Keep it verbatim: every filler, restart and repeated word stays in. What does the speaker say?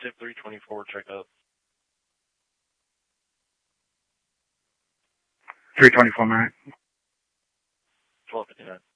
Tip three twenty-four, check up. three twenty-four, man. twelve fifty-nine.